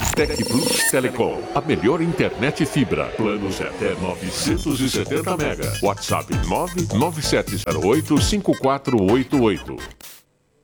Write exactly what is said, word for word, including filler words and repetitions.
Tec Plus Telecom, a melhor internet fibra. Planos até novecentos e setenta mega. WhatsApp nove nove sete zero oito cinco quatro oito oito.